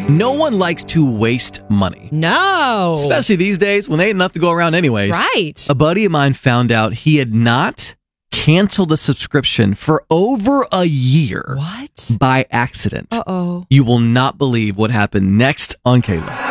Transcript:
No one likes to waste money. No. Especially these days when they ain't enough to go around anyways. Right. A buddy of mine found out he had not canceled a subscription for over a year. What? By accident. Uh-oh. You will not believe what happened next on Kayla.